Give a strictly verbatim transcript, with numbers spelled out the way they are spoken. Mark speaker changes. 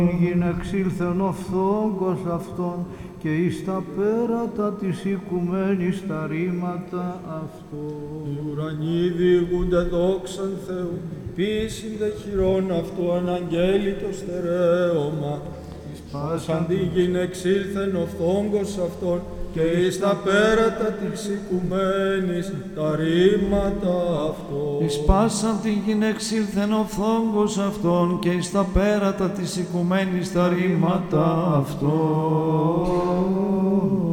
Speaker 1: Γυνεξήλθεν ο φθόγκος αυτών και εις τα πέρατα της οικουμένης τα ρήματα αυτών.
Speaker 2: Οι ουρανοί διηγούνται δόξαν Θεού, πίσιν δε χειρών αυτού αναγγέλει το στερέωμα. Εις πάσαν τη γυνεξήλθεν ο φθόγκος αυτών και εις τα πέρατα της οικουμένης τα ρήματα αυτών.
Speaker 3: Εις πάσαν τη γυνεξήλθεν ο φθόγκος αυτών και εις τα πέρατα της οικουμένης τα ρήματα αυτών.